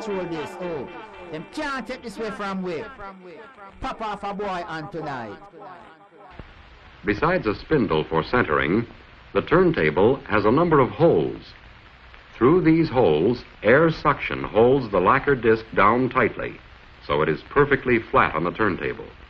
control this. Oh, them can't take this way from we. Pop off a boy on tonight. Besides a spindle for centering, the turntable has a number of holes. Through these holes, air suction holds the lacquer disc down tightly, so it is perfectly flat on the turntable.